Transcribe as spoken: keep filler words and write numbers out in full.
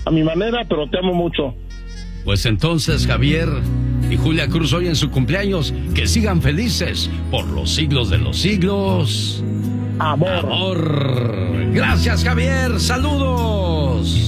a mi manera, pero te amo mucho. Pues entonces, Javier y Julia Cruz, hoy en su cumpleaños, que sigan felices por los siglos de los siglos. Amor. Amor. Gracias, Javier. Saludos.